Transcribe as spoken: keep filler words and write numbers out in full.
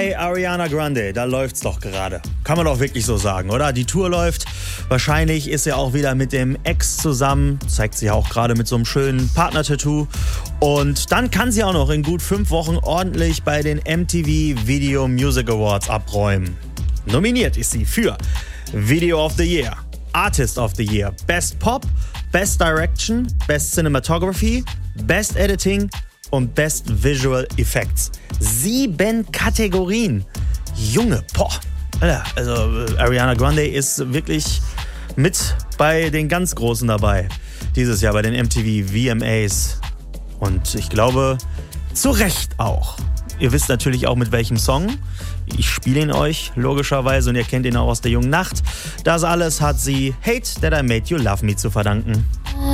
Bei Ariana Grande, da läuft's doch gerade. Kann man doch wirklich so sagen, oder? Die Tour läuft. Wahrscheinlich ist sie auch wieder mit dem Ex zusammen. Zeigt sich auch gerade mit so einem schönen Partner-Tattoo. Und dann kann sie auch noch in gut fünf Wochen ordentlich bei den M T V Video Music Awards abräumen. Nominiert ist sie für Video of the Year, Artist of the Year, Best Pop, Best Direction, Best Cinematography, Best Editing und Best Visual Effects. Sieben Kategorien. Junge, boah. Also Ariana Grande ist wirklich mit bei den ganz Großen dabei. Dieses Jahr bei den M T V V M As. Und ich glaube, zu Recht auch. Ihr wisst natürlich auch mit welchem Song. Ich spiele ihn euch, logischerweise, und ihr kennt ihn auch aus der jungen Nacht. Das alles hat sie Hate That I Made You Love Me zu verdanken.